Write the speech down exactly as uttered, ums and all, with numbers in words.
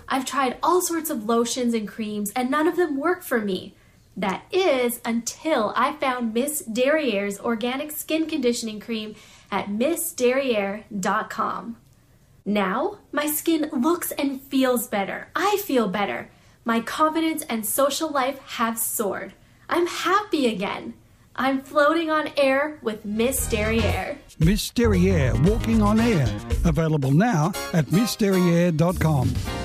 I've tried all sorts of lotions and creams, and none of them work for me. That is, until I found Miss Derriere's organic skin conditioning cream at miss derriere dot com. Now, my skin looks and feels better. I feel better. My confidence and social life have soared. I'm happy again. I'm floating on air with Miss Derriere. Miss Derriere, walking on air. Available now at miss derriere dot com.